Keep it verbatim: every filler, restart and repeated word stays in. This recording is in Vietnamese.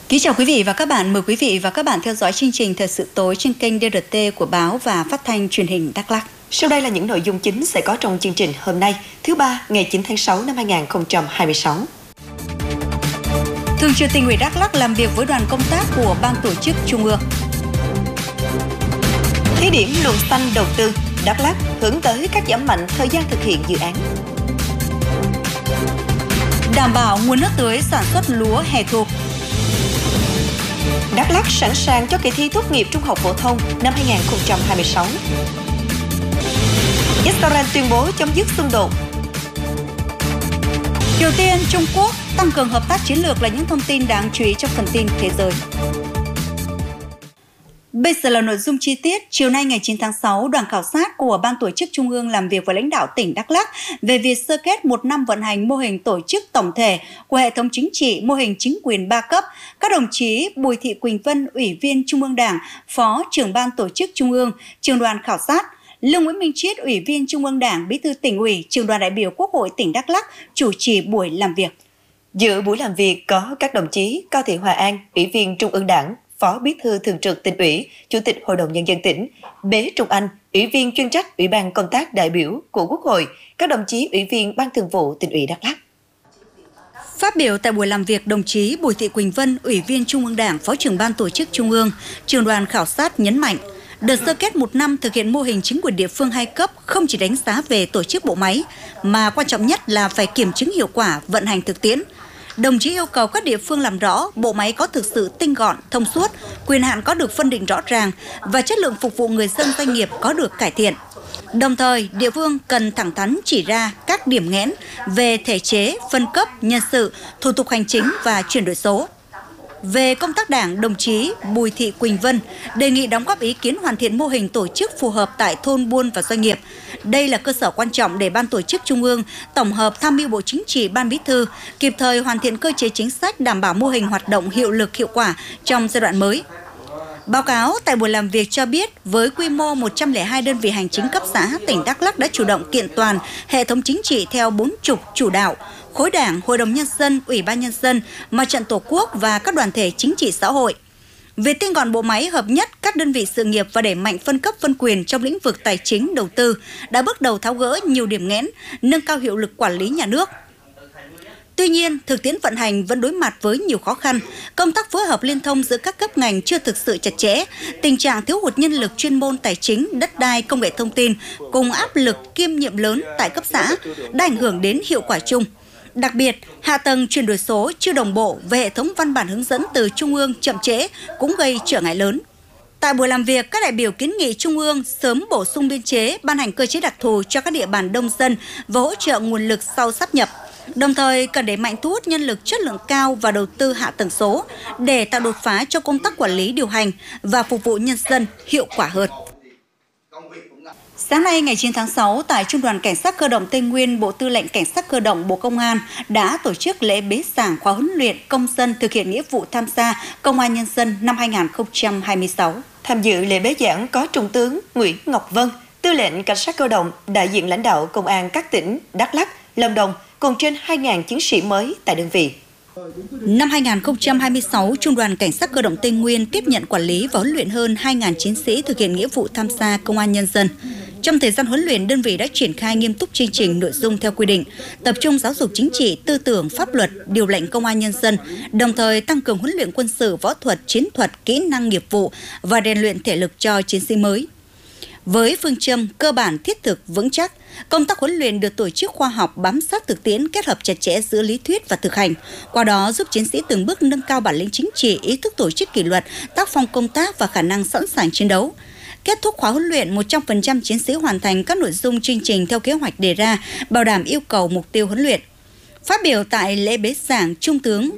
Kính chào quý vị và các bạn, mời quý vị và các bạn theo dõi chương trình Thời sự tối trên kênh đê rờ tê của báo và phát thanh truyền hình Đắk Lắk. Sau đây là những nội dung chính sẽ có trong chương trình hôm nay, thứ ba, ngày chín tháng sáu năm hai nghìn không trăm hai mươi sáu. Thường trực Tỉnh ủy Đắk Lắk làm việc với đoàn công tác của Ban Tổ chức Trung ương. Thí điểm luồng xanh đầu tư, Đắk Lắk hướng tới cắt giảm mạnh thời gian thực hiện dự án. Đảm bảo nguồn nước tưới sản xuất lúa hè thu. Đắk Lắk sẵn sàng cho kỳ thi tốt nghiệp trung học phổ thông năm hai nghìn không trăm hai mươi sáu. Israel tuyên bố chấm dứt xung đột. Triều Tiên, Trung Quốc tăng cường hợp tác chiến lược là những thông tin đáng chú ý trong phần tin thế giới. Bây giờ là nội dung chi tiết. Chiều nay ngày chín tháng sáu, đoàn khảo sát của Ban Tổ chức Trung ương làm việc với lãnh đạo tỉnh Đắk Lắk về việc sơ kết một năm vận hành mô hình tổ chức tổng thể của hệ thống chính trị, mô hình chính quyền ba cấp. Các đồng chí Bùi Thị Quỳnh Vân, Ủy viên Trung ương Đảng, Phó trưởng Ban Tổ chức Trung ương, trưởng đoàn khảo sát, Lương Nguyễn Minh Triết, Ủy viên Trung ương Đảng, Bí thư Tỉnh ủy, trưởng đoàn đại biểu Quốc hội tỉnh Đắk Lắk chủ trì buổi làm việc. Dự buổi làm việc có các đồng chí Cao Thị Hòa An, Ủy viên Trung ương Đảng, Phó Bí thư Thường trực Tỉnh ủy, Chủ tịch Hội đồng Nhân dân tỉnh, Bế Trung Anh, Ủy viên chuyên trách Ủy ban Công tác đại biểu của Quốc hội, các đồng chí Ủy viên Ban Thường vụ Tỉnh ủy Đắk Lắk. Phát biểu tại buổi làm việc, đồng chí Bùi Thị Quỳnh Vân, Ủy viên Trung ương Đảng, Phó trưởng Ban Tổ chức Trung ương, trưởng đoàn khảo sát nhấn mạnh, đợt sơ kết một năm thực hiện mô hình chính quyền địa phương hai cấp không chỉ đánh giá về tổ chức bộ máy, mà quan trọng nhất là phải kiểm chứng hiệu quả vận hành thực tiễn. Đồng chí yêu cầu các địa phương làm rõ bộ máy có thực sự tinh gọn, thông suốt, quyền hạn có được phân định rõ ràng và chất lượng phục vụ người dân doanh nghiệp có được cải thiện. Đồng thời, địa phương cần thẳng thắn chỉ ra các điểm nghẽn về thể chế, phân cấp, nhân sự, thủ tục hành chính và chuyển đổi số. Về công tác đảng, đồng chí Bùi Thị Quỳnh Vân đề nghị đóng góp ý kiến hoàn thiện mô hình tổ chức phù hợp tại thôn buôn và doanh nghiệp. Đây là cơ sở quan trọng để Ban Tổ chức Trung ương tổng hợp tham mưu Bộ Chính trị, Ban Bí thư kịp thời hoàn thiện cơ chế chính sách đảm bảo mô hình hoạt động hiệu lực hiệu quả trong giai đoạn mới. Báo cáo tại buổi làm việc cho biết, với quy mô một trăm lẻ hai đơn vị hành chính cấp xã, tỉnh Đắk Lắk đã chủ động kiện toàn hệ thống chính trị theo bốn trục chủ đạo: khối đảng, hội đồng nhân dân, ủy ban nhân dân, mặt trận tổ quốc và các đoàn thể chính trị xã hội. Về tinh gọn bộ máy, hợp nhất các đơn vị sự nghiệp và đẩy mạnh phân cấp phân quyền trong lĩnh vực tài chính, đầu tư đã bước đầu tháo gỡ nhiều điểm nghẽn, nâng cao hiệu lực quản lý nhà nước. Tuy nhiên, thực tiễn vận hành vẫn đối mặt với nhiều khó khăn, công tác phối hợp liên thông giữa các cấp ngành chưa thực sự chặt chẽ, tình trạng thiếu hụt nhân lực chuyên môn tài chính, đất đai, công nghệ thông tin cùng áp lực kiêm nhiệm lớn tại cấp xã đã ảnh hưởng đến hiệu quả chung. Đặc biệt, hạ tầng chuyển đổi số chưa đồng bộ về hệ thống văn bản hướng dẫn từ Trung ương chậm trễ cũng gây trở ngại lớn. Tại buổi làm việc, các đại biểu kiến nghị Trung ương sớm bổ sung biên chế, ban hành cơ chế đặc thù cho các địa bàn đông dân và hỗ trợ nguồn lực sau sáp nhập. Đồng thời, cần đẩy mạnh thu hút nhân lực chất lượng cao và đầu tư hạ tầng số để tạo đột phá cho công tác quản lý điều hành và phục vụ nhân dân hiệu quả hơn. Sáng nay ngày chín tháng sáu, tại Trung đoàn Cảnh sát cơ động Tây Nguyên, Bộ Tư lệnh Cảnh sát cơ động Bộ Công an đã tổ chức lễ bế giảng khóa huấn luyện công dân thực hiện nghĩa vụ tham gia Công an Nhân dân năm hai nghìn không trăm hai mươi sáu. Tham dự lễ bế giảng có Trung tướng Nguyễn Ngọc Vân, Tư lệnh Cảnh sát cơ động, đại diện lãnh đạo Công an các tỉnh Đắk Lắk, Lâm Đồng cùng trên hai nghìn chiến sĩ mới tại đơn vị. Năm hai nghìn không trăm hai mươi sáu, Trung đoàn Cảnh sát cơ động Tây Nguyên tiếp nhận quản lý và huấn luyện hơn hai nghìn chiến sĩ thực hiện nghĩa vụ tham gia Công an Nhân dân. Trong thời gian huấn luyện, đơn vị đã triển khai nghiêm túc chương trình nội dung theo quy định, tập trung giáo dục chính trị, tư tưởng, pháp luật, điều lệnh Công an Nhân dân, đồng thời tăng cường huấn luyện quân sự, võ thuật, chiến thuật, kỹ năng nghiệp vụ và rèn luyện thể lực cho chiến sĩ mới. Với phương châm cơ bản, thiết thực, vững chắc, công tác huấn luyện được tổ chức khoa học, bám sát thực tiễn, kết hợp chặt chẽ giữa lý thuyết và thực hành. Qua đó giúp chiến sĩ từng bước nâng cao bản lĩnh chính trị, ý thức tổ chức kỷ luật, tác phong công tác và khả năng sẵn sàng chiến đấu. Kết thúc khóa huấn luyện, một trăm phần trăm chiến sĩ hoàn thành các nội dung chương trình theo kế hoạch đề ra, bảo đảm yêu cầu mục tiêu huấn luyện. Phát biểu tại lễ bế giảng, Trung tướng